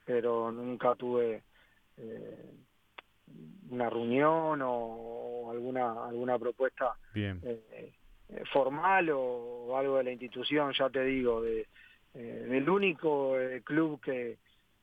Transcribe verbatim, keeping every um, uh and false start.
pero nunca tuve eh, una reunión o alguna alguna propuesta Bien. eh, formal o algo de la institución, ya te digo, de, eh, del único eh, club que